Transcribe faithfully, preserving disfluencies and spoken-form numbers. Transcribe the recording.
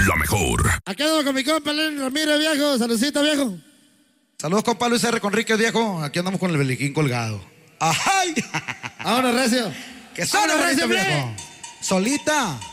la mejor. Aquí andamos con mi compa Lenny Ramírez, viejo. Saludcita, viejo. Saludos, compa Luis R. Conríquez, viejo. Aquí andamos con el beliquín colgado. ¡Ajay! Vámonos, recio. ¡Que suena, Vámonos, recio, recio, viejo! Solita.